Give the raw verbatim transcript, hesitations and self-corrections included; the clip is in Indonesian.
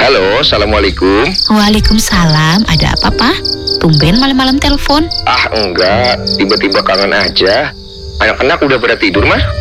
Halo, Assalamualaikum. Waalaikumsalam, ada apa, Pak? Tumben malam-malam telepon. Ah, enggak, tiba-tiba kangen aja. Anak-anak udah pada tidur, Mas?